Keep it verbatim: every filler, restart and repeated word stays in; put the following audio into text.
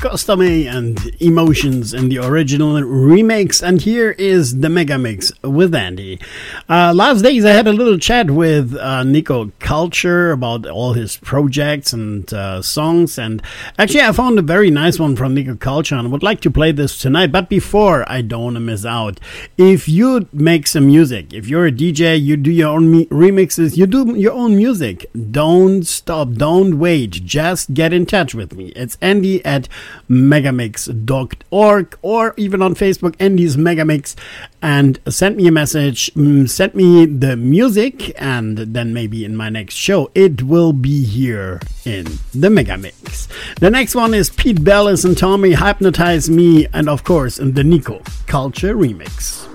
Costame and Emotions in the original remix, and here is the mega mix with Andy. Uh, last days I had a little chat with uh, Nico Culture about all his projects and uh, songs, and actually I found a very nice one from Nico Culture and would like to play this tonight. But before, I don't want to miss out. If you make some music, if you're a D J, you do your own me- remixes, you do your own music, don't stop, don't wait, just get in touch with me. It's Andy at megamix dot org or even on Facebook, Andy's Megamix, and send me a message, send me the music, and then maybe in my next show it will be here in the Megamix. The next one is Pete Bellis and Tommy, Hypnotize Me, and of course in the Nico Culture remix.